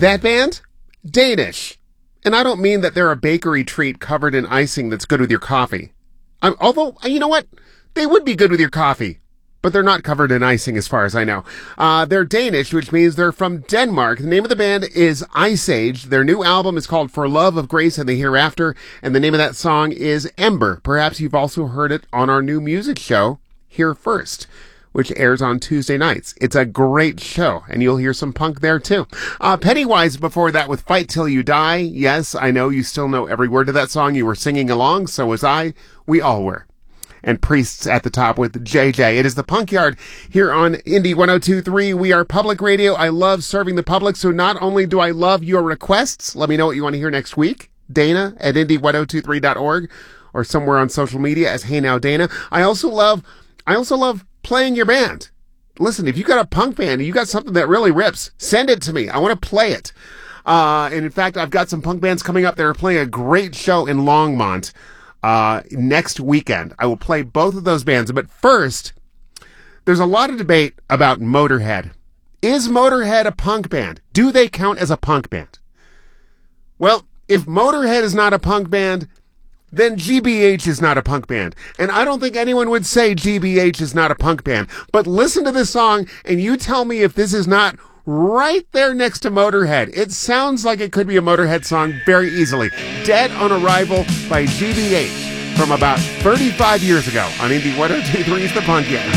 That band? Danish. And I don't mean that they're a bakery treat covered in icing that's good with your coffee. Although, you know what? They would be good with your coffee. But they're not covered in icing as far as I know. They're Danish, which means they're from Denmark. The name of the band is Ice Age. Their new album is called For Love of Grace and the Hereafter. And the name of that song is Ember. Perhaps you've also heard it on our new music show, Here First, which airs on Tuesday nights. It's a great show, and you'll hear some punk there too. Pennywise before that with Fight Till You Die. Yes, I know you still know every word of that song. You were singing along, so was I. We all were. And Priests at the top with JJ. It is the Punk Yard here on Indie 102.3. We are public radio. I love serving the public, so not only do I love your requests, let me know what you want to hear next week. Dana at indie1023.org or somewhere on social media as Hey Now Dana. I also love playing your band. Listen, if you got a punk band and you got something that really rips, send it to me. I want to play it. And in fact, I've got some punk bands coming up that are playing a great show in Longmont next weekend. I will play both of those bands. But first, there's a lot of debate about Motorhead. Is Motorhead a punk band? Do they count as a punk band? Well, if Motorhead is not a punk band, then GBH is not a punk band. And I don't think anyone would say GBH is not a punk band. But listen to this song and you tell me if this is not right there next to Motorhead. It sounds like it could be a Motorhead song very easily. Dead on Arrival by GBH from about 35 years ago on Indie 102.3's The Punk Yard.